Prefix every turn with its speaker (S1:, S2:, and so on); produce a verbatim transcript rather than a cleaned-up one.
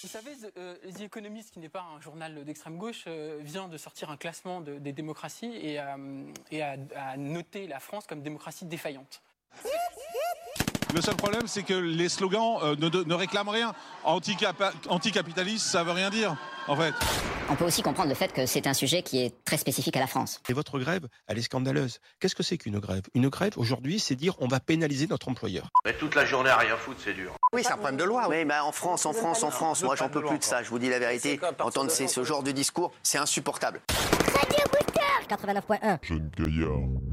S1: savez, euh, The Economist, qui n'est pas un journal d'extrême gauche, euh, vient de sortir un classement de, des démocraties et, euh, et a, a noté la France comme démocratie défaillante.
S2: Le seul problème, c'est que les slogans euh, ne, ne réclament rien. Anticapa- anticapitaliste, ça veut rien dire, en fait.
S3: On peut aussi comprendre le fait que c'est un sujet qui est très spécifique à la France.
S4: Et votre grève, elle est scandaleuse. Qu'est-ce que c'est qu'une grève? Une grève, aujourd'hui, c'est dire on va pénaliser notre employeur.
S5: Mais toute la journée à rien foutre, c'est dur.
S6: Oui, c'est un problème de loi. Oui, mais en France, en France, en France, moi j'en peux plus de ça, je vous dis la vérité. Entendre ces- ce genre de discours, c'est insupportable.
S3: quatre-vingt-neuf point un.
S7: Jeune Gaillard.